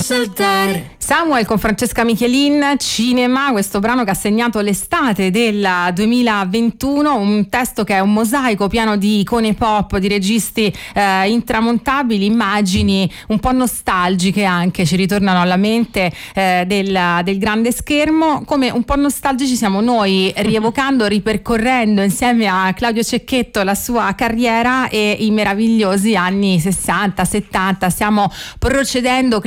saltare. Samuel con Francesca Michelin, Cinema, questo brano che ha segnato l'estate del 2021, un testo che è un mosaico pieno di icone pop, di registi intramontabili, immagini un po' nostalgiche anche, ci ritornano alla mente del grande schermo, come un po' nostalgici siamo noi, rievocando, ripercorrendo insieme a Claudio Cecchetto la sua carriera e i meravigliosi anni 60, 70, stiamo procedendo